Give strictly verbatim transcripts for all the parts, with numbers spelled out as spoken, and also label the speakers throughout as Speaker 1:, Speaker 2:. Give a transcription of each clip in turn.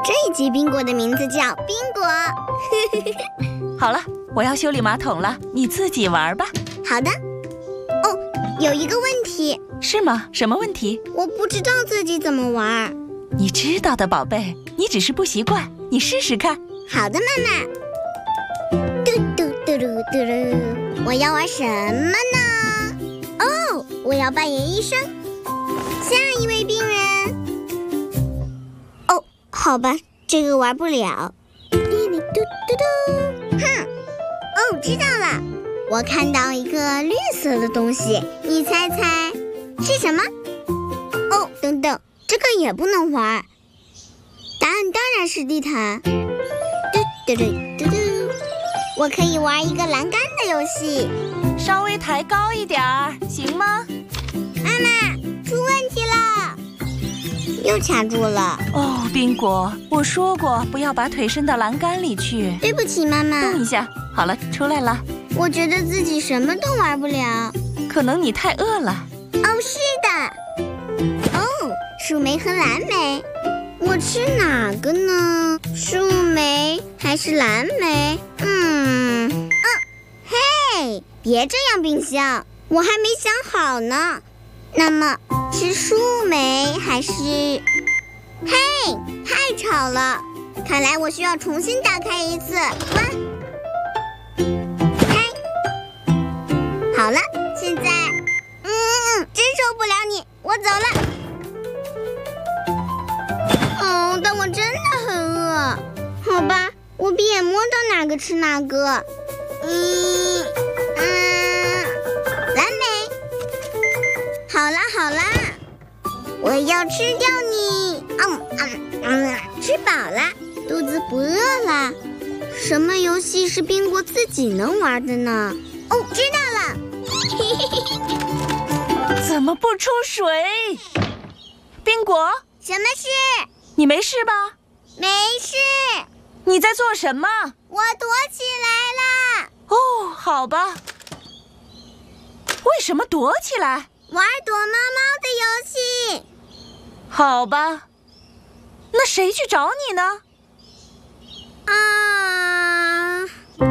Speaker 1: 这一集宾果的名字叫宾果。
Speaker 2: 好了，我要修理马桶了，你自己玩吧。
Speaker 1: 好的。哦，有一个问题。
Speaker 2: 是吗？什么问题？
Speaker 1: 我不知道自己怎么玩。
Speaker 2: 你知道的，宝贝，你只是不习惯，你试试看。
Speaker 1: 好的，妈妈。嘟嘟嘟嘟嘟嘟，我要玩什么呢？哦，我要扮演医生。下一位病人。哦，好吧，这个玩不了。滴哩嘟嘟嘟，哼。哦，知道了，我看到一个绿色的东西，你猜猜是什么？哦，等等，这个也不能玩。答案当然是地毯。嘟嘟嘟嘟嘟，我可以玩一个栏杆的游戏。
Speaker 2: 稍微抬高一点儿，行吗？
Speaker 1: 妈妈，出问题了，又卡住了。
Speaker 2: 哦，宾果，我说过不要把腿伸到栏杆里去。
Speaker 1: 对不起，妈妈。
Speaker 2: 动一下，好了，出来了。
Speaker 1: 我觉得自己什么都玩不了。
Speaker 2: 可能你太饿了。
Speaker 1: 哦，是的。哦，树莓和蓝莓，我吃哪个呢？树莓还是蓝莓？嗯嗯，嘿，别这样，冰箱，我还没想好呢。那么是树莓还是……嘿，太吵了，看来我需要重新打开一次。关，开，好了，现在，嗯，真受不了你，我走了。哦，但我真的很饿。好吧，我闭眼摸到哪个吃哪个。嗯嗯，蓝莓。好啦好啦，我要吃掉你。嗯嗯嗯，吃饱了，肚子不饿了。什么游戏是宾果自己能玩的呢？哦，知道了。
Speaker 2: 怎么不出水？宾果，
Speaker 1: 什么事？
Speaker 2: 你没事吧？
Speaker 1: 没事。
Speaker 2: 你在做什么？
Speaker 1: 我躲起来了。
Speaker 2: 哦，好吧。为什么躲起来？
Speaker 1: 玩躲猫猫的游戏。
Speaker 2: 好吧。那谁去找你呢？
Speaker 1: 啊！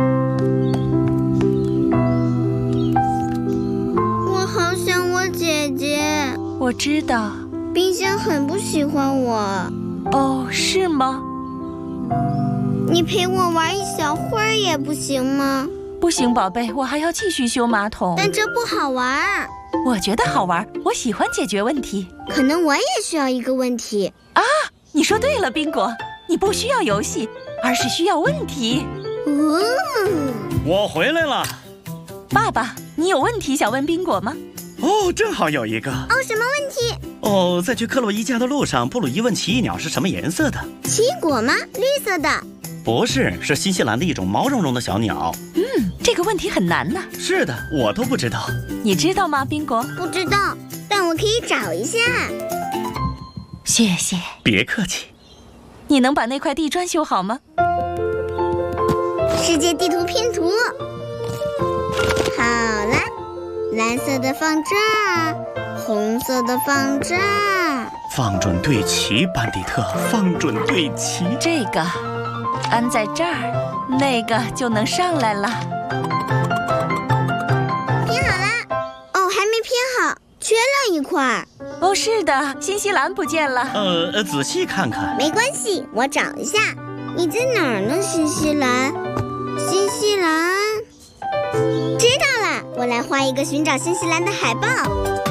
Speaker 1: 我好想我姐姐。
Speaker 2: 我知道。
Speaker 1: 冰箱很不喜欢我。
Speaker 2: 哦，是吗？
Speaker 1: 你陪我玩一小会儿也不行吗？
Speaker 2: 不行，宝贝，我还要继续修马桶。
Speaker 1: 但这不好玩。
Speaker 2: 我觉得好玩，我喜欢解决问题。
Speaker 1: 可能我也需要一个问题。
Speaker 2: 啊，你说对了，宾果，你不需要游戏，而是需要问题。
Speaker 1: 哦，
Speaker 3: 我回来了。
Speaker 2: 爸爸，你有问题想问宾果吗？
Speaker 3: 哦，正好有一个。
Speaker 1: 哦，什么问题？
Speaker 3: 哦，在去克洛伊家的路上，布鲁伊问奇异鸟是什么颜色的。
Speaker 1: 奇异果吗？绿色的。
Speaker 3: 不是，是新西兰的一种毛茸茸的小鸟。
Speaker 2: 嗯，这个问题很难呢。
Speaker 3: 是的，我都不知道。
Speaker 2: 你知道吗，宾果？
Speaker 1: 不知道，但我可以找一下。
Speaker 2: 谢谢。
Speaker 3: 别客气。
Speaker 2: 你能把那块地砖修好吗？
Speaker 1: 世界地图拼图。好了，蓝色的放这儿，红色的放这儿。
Speaker 3: 放准对齐，班迪特，放准对齐。
Speaker 2: 这个安在这儿，那个就能上来了。
Speaker 1: 拼好了。哦，还没拼好，缺了一块。
Speaker 2: 哦，是的，新西兰不见了。
Speaker 3: 呃呃，仔细看看。
Speaker 1: 没关系，我找一下。你在哪儿呢，新西兰？新西兰，知道了，我来画一个寻找新西兰的海报。